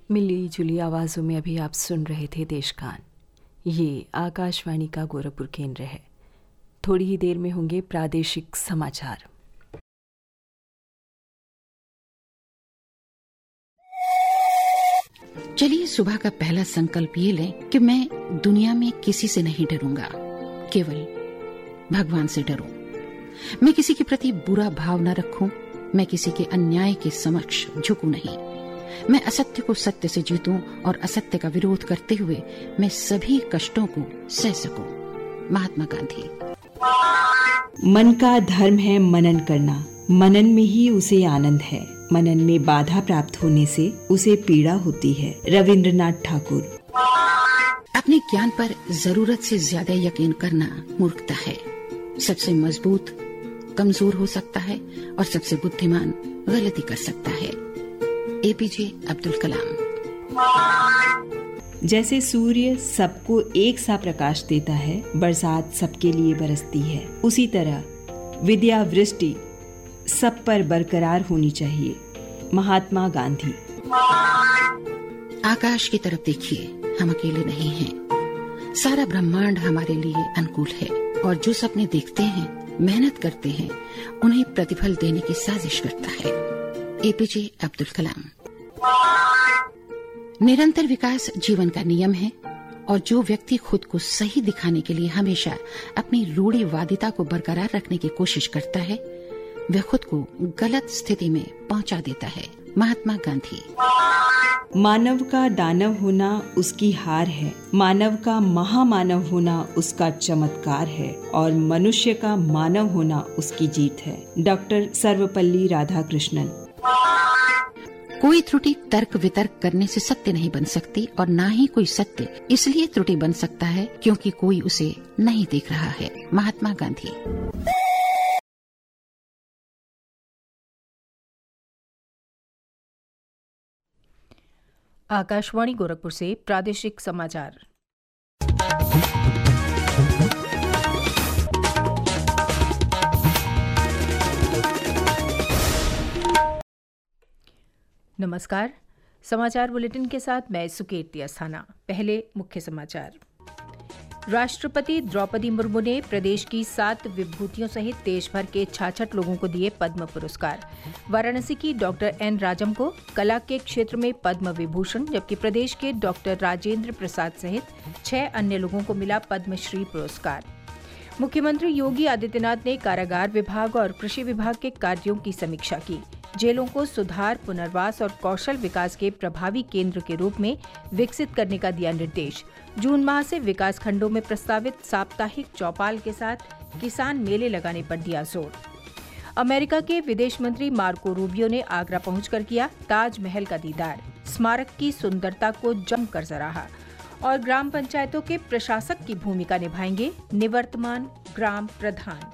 मिली जुली आवाज़ों में अभी आप सुन रहे थे देशगान। ये आकाशवाणी का गोरखपुर केंद्र है। थोड़ी ही देर में होंगे प्रादेशिक समाचार। चलिए सुबह का पहला संकल्प ये लें कि मैं दुनिया में किसी से नहीं डरूंगा, केवल भगवान से डरूं। मैं किसी के प्रति बुरा भाव न रखूं, मैं किसी के अन्याय के समक्ष झुकूं नहीं। मैं असत्य को सत्य से जीतूं और असत्य का विरोध करते हुए मैं सभी कष्टों को सह सकूं। महात्मा गांधी। मन का धर्म है मनन करना, मनन में ही उसे आनंद है। मनन में बाधा प्राप्त होने से उसे पीड़ा होती है। रविंद्रनाथ ठाकुर। अपने ज्ञान पर जरूरत से ज्यादा यकीन करना मूर्खता है। सबसे मजबूत कमजोर हो सकता है और सबसे बुद्धिमान गलती कर सकता है। एपीजे अब्दुल कलाम। जैसे सूर्य सबको एक सा प्रकाश देता है, बरसात सबके लिए बरसती है, उसी तरह विद्या वृष्टि सब पर बरकरार होनी चाहिए। महात्मा गांधी। आकाश की तरफ देखिए, हम अकेले नहीं हैं। सारा ब्रह्मांड हमारे लिए अनुकूल है और जो सपने देखते हैं, मेहनत करते हैं, उन्हें प्रतिफल देने की साजिश करता है। एपीजे अब्दुल कलाम। निरंतर विकास जीवन का नियम है और जो व्यक्ति खुद को सही दिखाने के लिए हमेशा अपनी रूढ़िवादिता को बरकरार रखने की कोशिश करता है, वह खुद को गलत स्थिति में पहुंचा देता है। महात्मा गांधी। मानव का दानव होना उसकी हार है, मानव का महामानव होना उसका चमत्कार है और मनुष्य का मानव होना उसकी जीत है। डॉक्टर सर्वपल्ली राधाकृष्णन। कोई त्रुटि तर्क वितर्क करने से सत्य नहीं बन सकती और ना ही कोई सत्य इसलिए त्रुटि बन सकता है क्योंकि कोई उसे नहीं देख रहा है। महात्मा गांधी। आकाशवाणी गोरखपुर से प्रादेशिक समाचार। नमस्कार, समाचार बुलेटिन के साथ मैं सुकीर्ति अस्थाना। पहले मुख्य समाचार। राष्ट्रपति द्रौपदी मुर्मू ने प्रदेश की 7 विभूतियों सहित देश भर के 66 लोगों को दिए पद्म पुरस्कार। वाराणसी की डॉक्टर एन राजम को कला के क्षेत्र में पद्म विभूषण, जबकि प्रदेश के डॉक्टर राजेंद्र प्रसाद सहित 6 अन्य लोगों को मिला पद्मश्री पुरस्कार। मुख्यमंत्री योगी आदित्यनाथ ने कारागार विभाग और कृषि विभाग के कार्यों की समीक्षा की। जेलों को सुधार, पुनर्वास और कौशल विकास के प्रभावी केंद्र के रूप में विकसित करने का दिया निर्देश। जून माह से विकास खंडों में प्रस्तावित साप्ताहिक चौपाल के साथ किसान मेले लगाने पर दिया जोर। अमेरिका के विदेश मंत्री मार्को रूबियो ने आगरा पहुंचकर किया ताजमहल का दीदार, स्मारक की सुंदरता को जमकर सराहा और ग्राम पंचायतों के प्रशासक की भूमिका निभाएंगे निवर्तमान ग्राम प्रधान।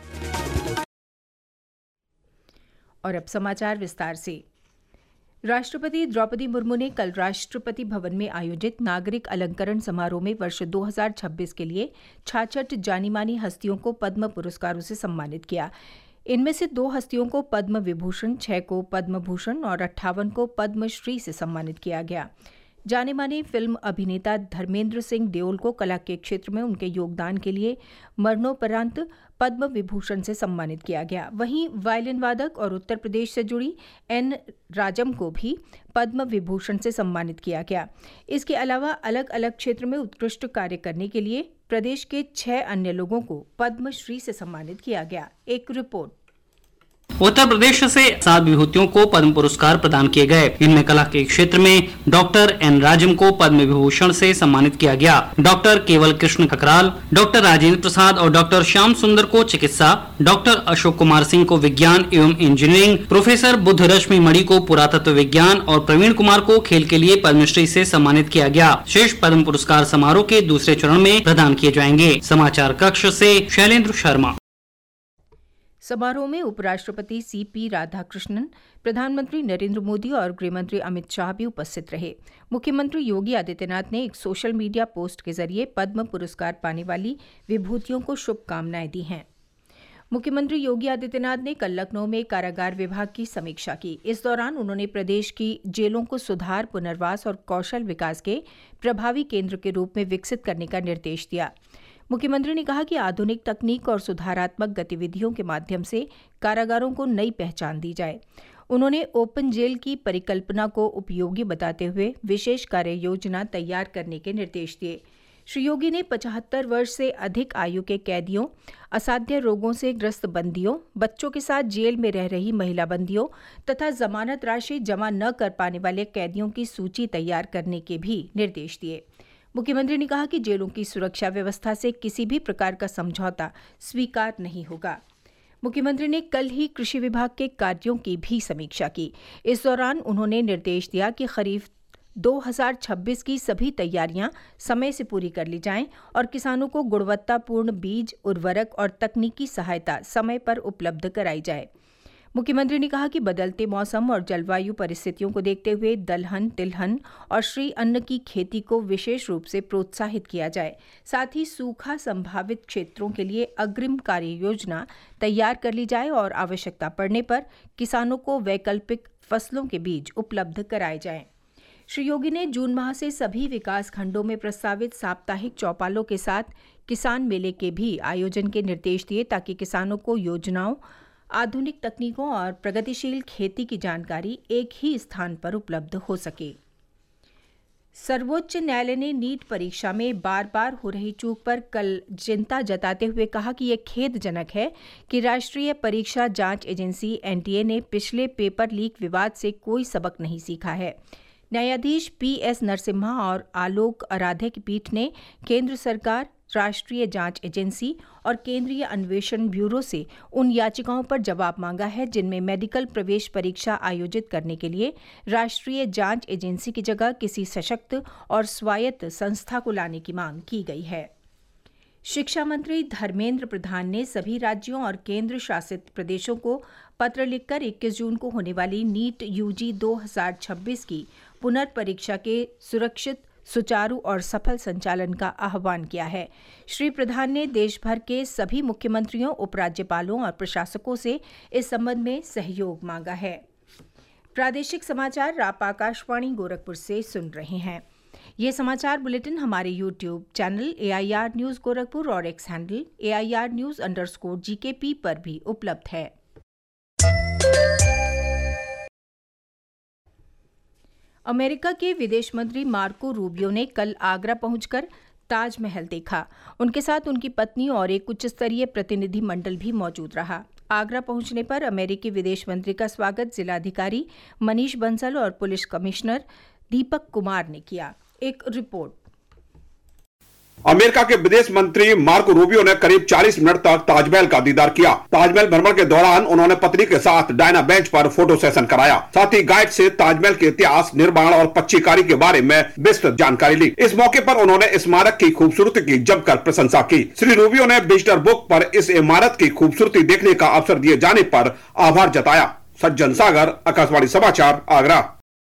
और अब समाचार विस्तार से। राष्ट्रपति द्रौपदी मुर्मू ने कल राष्ट्रपति भवन में आयोजित नागरिक अलंकरण समारोह में वर्ष 2026 के लिए 66 जानी मानी हस्तियों को पद्म पुरस्कारों से सम्मानित किया। इनमें से 2 हस्तियों को पद्म विभूषण, 6 को पद्म भूषण और 58 को पद्मश्री से सम्मानित किया गया। जाने माने फिल्म अभिनेता धर्मेंद्र सिंह देओल को कला के क्षेत्र में उनके योगदान के लिए मरणोपरांत पद्म विभूषण से सम्मानित किया गया। वहीं वायलिन वादक और उत्तर प्रदेश से जुड़ी एन राजम को भी पद्म विभूषण से सम्मानित किया गया। इसके अलावा अलग अलग क्षेत्र में उत्कृष्ट कार्य करने के लिए प्रदेश के 6 अन्य लोगों को पद्मश्री से सम्मानित किया गया। एक रिपोर्ट। उत्तर प्रदेश से 7 विभूतियों को पद्म पुरस्कार प्रदान किए गए। इनमें कला के क्षेत्र में डॉक्टर एन राजम को पद्म विभूषण से सम्मानित किया गया। डॉक्टर केवल कृष्ण ठकराल, डॉक्टर राजेंद्र प्रसाद और डॉक्टर श्याम सुंदर को चिकित्सा, डॉक्टर अशोक कुमार सिंह को विज्ञान एवं इंजीनियरिंग, प्रोफेसर बुद्ध रश्मि मणि को पुरातत्व विज्ञान और प्रवीण कुमार को खेल के लिए पद्मश्री से सम्मानित किया गया। शेष पद्म पुरस्कार समारोह के दूसरे चरण में प्रदान किए जाएंगे। समाचार कक्ष से शैलेंद्र शर्मा। समारोह में उपराष्ट्रपति सीपी राधाकृष्णन, प्रधानमंत्री नरेंद्र मोदी और गृहमंत्री अमित शाह भी उपस्थित रहे। मुख्यमंत्री योगी आदित्यनाथ ने एक सोशल मीडिया पोस्ट के जरिए पद्म पुरस्कार पाने वाली विभूतियों को शुभकामनाएं दी हैं। मुख्यमंत्री योगी आदित्यनाथ ने कल लखनऊ में कारागार विभाग की समीक्षा की। इस दौरान उन्होंने प्रदेश की जेलों को सुधार, पुनर्वास और कौशल विकास के प्रभावी केंद्र के रूप में विकसित करने का निर्देश दिया। मुख्यमंत्री ने कहा कि आधुनिक तकनीक और सुधारात्मक गतिविधियों के माध्यम से कारागारों को नई पहचान दी जाए। उन्होंने ओपन जेल की परिकल्पना को उपयोगी बताते हुए विशेष कार्य योजना तैयार करने के निर्देश दिए। श्री योगी ने 75 वर्ष से अधिक आयु के कैदियों, असाध्य रोगों से ग्रस्त बंदियों, बच्चों के साथ जेल में रह रही महिला बंदियों तथा जमानत राशि जमा न कर पाने वाले कैदियों की सूची तैयार करने के भी निर्देश दिए। मुख्यमंत्री ने कहा कि जेलों की सुरक्षा व्यवस्था से किसी भी प्रकार का समझौता स्वीकार नहीं होगा। मुख्यमंत्री ने कल ही कृषि विभाग के कार्यों की भी समीक्षा की। इस दौरान उन्होंने निर्देश दिया कि खरीफ 2026 की सभी तैयारियां समय से पूरी कर ली जाएं और किसानों को गुणवत्तापूर्ण बीज, उर्वरक और तकनीकी सहायता समय पर उपलब्ध कराई जाए। मुख्यमंत्री ने कहा कि बदलते मौसम और जलवायु परिस्थितियों को देखते हुए दलहन, तिलहन और श्री अन्न की खेती को विशेष रूप से प्रोत्साहित किया जाए। साथ ही सूखा संभावित क्षेत्रों के लिए अग्रिम कार्य योजना तैयार कर ली जाए और आवश्यकता पड़ने पर किसानों को वैकल्पिक फसलों के बीज उपलब्ध कराए जाएं। श्री योगी ने जून माह से सभी विकास खंडों में प्रस्तावित साप्ताहिक चौपालों के साथ किसान मेले के भी आयोजन के निर्देश दिए ताकि किसानों को योजनाओं, आधुनिक तकनीकों और प्रगतिशील खेती की जानकारी एक ही स्थान पर उपलब्ध हो सके। सर्वोच्च न्यायालय ने नीट परीक्षा में बार बार हो रही चूक पर कल चिंता जताते हुए कहा कि यह खेदजनक है कि राष्ट्रीय परीक्षा जांच एजेंसी एनटीए ने पिछले पेपर लीक विवाद से कोई सबक नहीं सीखा है। न्यायाधीश पीएस नरसिम्हा और आलोक आराध्य की पीठ ने केंद्र सरकार, राष्ट्रीय जांच एजेंसी और केंद्रीय अन्वेषण ब्यूरो से उन याचिकाओं पर जवाब मांगा है जिनमें मेडिकल प्रवेश परीक्षा आयोजित करने के लिए राष्ट्रीय जांच एजेंसी की जगह किसी सशक्त और स्वायत्त संस्था को लाने की मांग की गई है। शिक्षा मंत्री धर्मेंद्र प्रधान ने सभी राज्यों और केंद्र शासित प्रदेशों को पत्र लिखकर 21 जून को होने वाली नीट यूजी 2026 की पुनर्परीक्षा के सुरक्षित, सुचारू और सफल संचालन का आह्वान किया है। श्री प्रधान ने देश भर के सभी मुख्यमंत्रियों, उपराज्यपालों और प्रशासकों से इस संबंध में सहयोग मांगा है। प्रादेशिक समाचार आप आकाशवाणी गोरखपुर से सुन रहे हैं। ये समाचार बुलेटिन हमारे YouTube channel AIR news Gorakhpur और एक्स हैंडल AIR न्यूज़_GKP पर भी उपलब्ध है। अमेरिका के विदेश मंत्री मार्को रूबियो ने कल आगरा पहुंचकर ताजमहल देखा। उनके साथ उनकी पत्नी और एक उच्च स्तरीय प्रतिनिधि मंडल भी मौजूद रहा। आगरा पहुंचने पर अमेरिकी विदेश मंत्री का स्वागत जिलाधिकारी मनीष बंसल और पुलिस कमिश्नर दीपक कुमार ने किया। एक रिपोर्ट। अमेरिका के विदेश मंत्री मार्को रूबियो ने करीब 40 मिनट तक ताजमहल का दीदार किया। ताजमहल भ्रमण के दौरान उन्होंने पत्नी के साथ डायना बेंच पर फोटो सेशन कराया। साथ ही गाइड से ताजमहल के इतिहास, निर्माण और पच्चीकारी के बारे में विस्तृत जानकारी ली। इस मौके पर उन्होंने स्मारक की खूबसूरती की जमकर प्रशंसा की। श्री रूबियो ने विजिटर बुक पर इस इमारत की खूबसूरती देखने का अवसर दिए जाने पर आभार जताया। सज्जन सागर, आकाशवाणी समाचार, आगरा।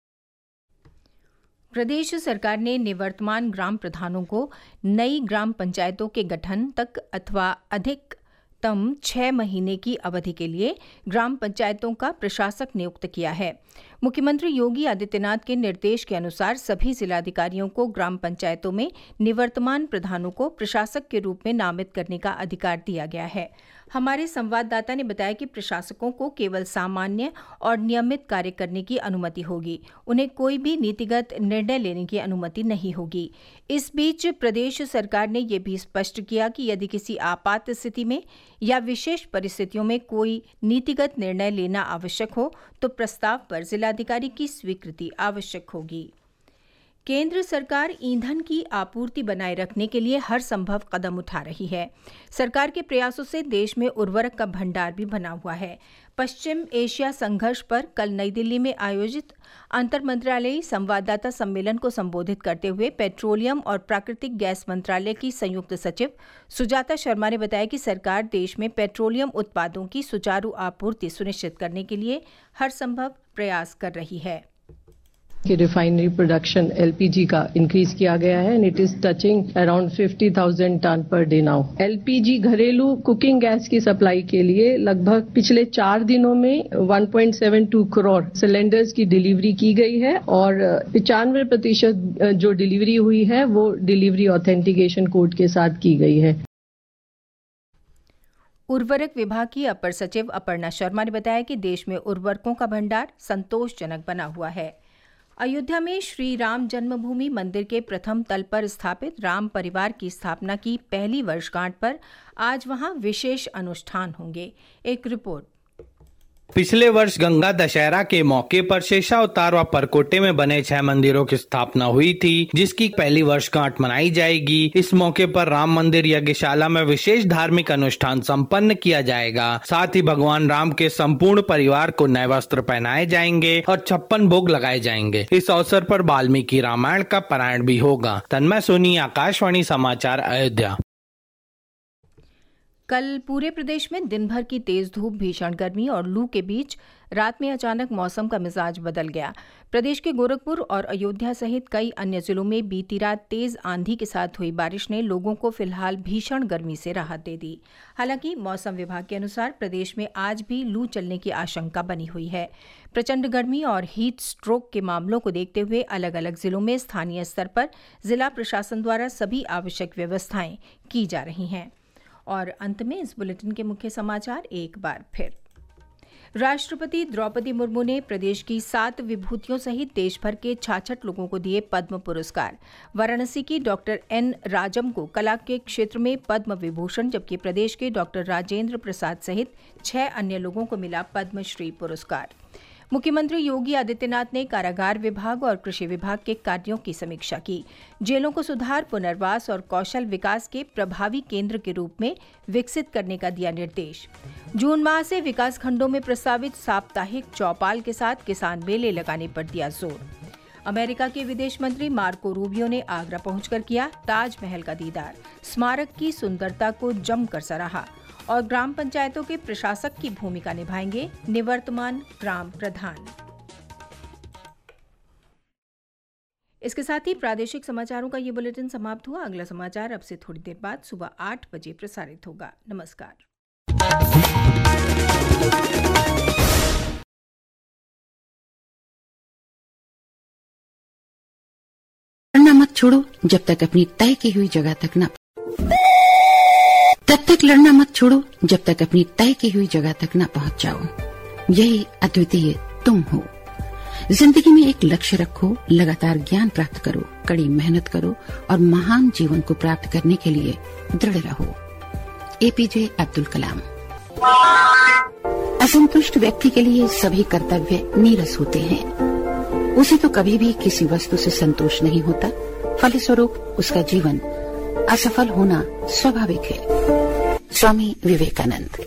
प्रदेश सरकार ने निवर्तमान ग्राम प्रधानों को नई ग्राम पंचायतों के गठन तक अथवा अधिकतम 6 महीने की अवधि के लिए ग्राम पंचायतों का प्रशासक नियुक्त किया है। मुख्यमंत्री योगी आदित्यनाथ के निर्देश के अनुसार सभी जिलाधिकारियों को ग्राम पंचायतों में निवर्तमान प्रधानों को प्रशासक के रूप में नामित करने का अधिकार दिया गया है। हमारे संवाददाता ने बताया कि प्रशासकों को केवल सामान्य और नियमित कार्य करने की अनुमति होगी। उन्हें कोई भी नीतिगत निर्णय लेने की अनुमति नहीं होगी। इस बीच प्रदेश सरकार ने यह भी स्पष्ट किया कि यदि किसी आपात स्थिति में या विशेष परिस्थितियों में कोई नीतिगत निर्णय लेना आवश्यक हो तो प्रस्ताव पर जिलाधिकारी की स्वीकृति आवश्यक होगी। केंद्र सरकार ईंधन की आपूर्ति बनाए रखने के लिए हर संभव कदम उठा रही है। सरकार के प्रयासों से देश में उर्वरक का भंडार भी बना हुआ है। पश्चिम एशिया संघर्ष पर कल नई दिल्ली में आयोजित अंतर मंत्रालयी संवाददाता सम्मेलन को संबोधित करते हुए पेट्रोलियम और प्राकृतिक गैस मंत्रालय की संयुक्त सचिव सुजाता शर्मा ने बताया कि सरकार देश में पेट्रोलियम उत्पादों की सुचारू आपूर्ति सुनिश्चित करने के लिए हर संभव प्रयास कर रही है। कि रिफाइनरी प्रोडक्शन एलपीजी का इंक्रीज किया गया है and it is touching around 50,000 ton per day now. LPG घरेलू कुकिंग गैस की सप्लाई के लिए लगभग पिछले 4 दिनों में 1.72 करोड़ सिलेंडर्स की डिलीवरी की गई है और 95% जो डिलीवरी हुई है वो डिलीवरी ऑथेंटिकेशन कोड के साथ की गई है। उर्वरक विभाग की अपर सचिव अपर्णा शर्मा ने बताया कि देश में उर्वरकों का भंडार संतोषजनक बना हुआ है। अयोध्या में श्री राम जन्मभूमि मंदिर के प्रथम तल पर स्थापित राम परिवार की स्थापना की पहली वर्षगांठ पर आज वहां विशेष अनुष्ठान होंगे। एक रिपोर्ट। पिछले वर्ष गंगा दशहरा के मौके पर शेषावतार व परकोटे में बने 6 मंदिरों की स्थापना हुई थी, जिसकी पहली वर्षगांठ मनाई जाएगी। इस मौके पर राम मंदिर यज्ञशाला में विशेष धार्मिक अनुष्ठान संपन्न किया जाएगा। साथ ही भगवान राम के संपूर्ण परिवार को नए वस्त्र पहनाए जाएंगे और 56 भोग लगाए जाएंगे। इस अवसर पर वाल्मीकि रामायण का पारायण भी होगा। तन्मय सोनी, आकाशवाणी समाचार, अयोध्या। कल पूरे प्रदेश में दिन भर की तेज धूप, भीषण गर्मी और लू के बीच रात में अचानक मौसम का मिजाज बदल गया। प्रदेश के गोरखपुर और अयोध्या सहित कई अन्य जिलों में बीती रात तेज आंधी के साथ हुई बारिश ने लोगों को फिलहाल भीषण गर्मी से राहत दे दी। हालांकि मौसम विभाग के अनुसार प्रदेश में आज भी लू चलने की आशंका बनी हुई है। प्रचंड गर्मी और हीट स्ट्रोक के मामलों को देखते हुए अलग अलग जिलों में स्थानीय स्तर पर जिला प्रशासन द्वारा सभी आवश्यक व्यवस्थाएं की जा रही हैं। और अंत में इस बुलेटिन के मुख्य समाचार एक बार फिर। राष्ट्रपति द्रौपदी मुर्मू ने प्रदेश की 7 विभूतियों सहित देश भर के 66 लोगों को दिए पद्म पुरस्कार। वाराणसी की डॉक्टर एन राजम को कला के क्षेत्र में पद्म विभूषण, जबकि प्रदेश के डॉक्टर राजेंद्र प्रसाद सहित 6 अन्य लोगों को मिला पद्मश्री पुरस्कार। मुख्यमंत्री योगी आदित्यनाथ ने कारागार विभाग और कृषि विभाग के कार्यों की समीक्षा की। जेलों को सुधार, पुनर्वास और कौशल विकास के प्रभावी केंद्र के रूप में विकसित करने का दिया निर्देश। जून माह से विकास खंडों में प्रस्तावित साप्ताहिक चौपाल के साथ किसान मेले लगाने पर दिया जोर। अमेरिका के विदेश मंत्री मार्को रूबियो ने आगरा पहुंचकर किया ताजमहल का दीदार, स्मारक की सुंदरता को जमकर सराहा। और ग्राम पंचायतों के प्रशासक की भूमिका निभाएंगे निवर्तमान ग्राम प्रधान। इसके साथ ही प्रादेशिक समाचारों का ये बुलेटिन समाप्त हुआ। अगला समाचार अब से थोड़ी देर बाद सुबह 8 बजे प्रसारित होगा। नमस्कार। लड़ना मत छोड़ो जब तक अपनी तय की हुई जगह तक न तब तक लड़ना मत छोड़ो जब तक अपनी तय की हुई जगह तक न पहुंच जाओ। यही अद्वितीय तुम हो। जिंदगी में एक लक्ष्य रखो, लगातार ज्ञान प्राप्त करो, कड़ी मेहनत करो और महान जीवन को प्राप्त करने के लिए दृढ़ रहो। एपीजे अब्दुल कलाम। असंतुष्ट व्यक्ति के लिए सभी कर्तव्य नीरस होते हैं। उसे तो कभी भी किसी वस्तु से संतोष नहीं होता, फलस्वरूप उसका जीवन असफल होना स्वाभाविक है। स्वामी विवेकानंद।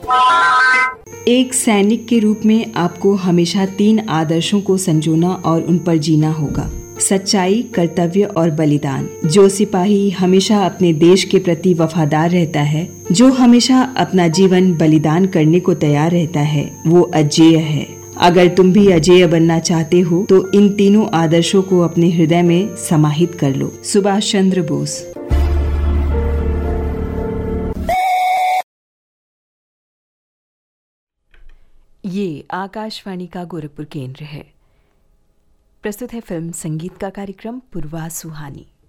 एक सैनिक के रूप में आपको हमेशा 3 आदर्शों को संजोना और उन पर जीना होगा: सच्चाई, कर्तव्य और बलिदान। जो सिपाही हमेशा अपने देश के प्रति वफादार रहता है, जो हमेशा अपना जीवन बलिदान करने को तैयार रहता है, वो अजेय है। अगर तुम भी अजेय बनना चाहते हो तो इन तीनों आदर्शों को अपने हृदय में समाहित कर लो। सुभाष चंद्र बोस। ये आकाशवाणी का गोरखपुर केंद्र है। प्रस्तुत है फिल्म संगीत का कार्यक्रम पुरवा सुहानी।